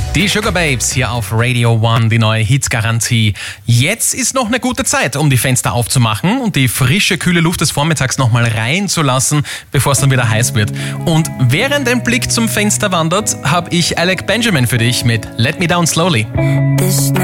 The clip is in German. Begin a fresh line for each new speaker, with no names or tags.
Die Sugar Babes hier auf Radio One, die neue Hitgarantie. Jetzt ist noch eine gute Zeit, um die Fenster aufzumachen und die frische, kühle Luft des Vormittags nochmal reinzulassen, bevor es dann wieder heiß wird. Und während ein Blick zum Fenster wandert, habe ich Alec Benjamin für dich mit Let Me Down Slowly.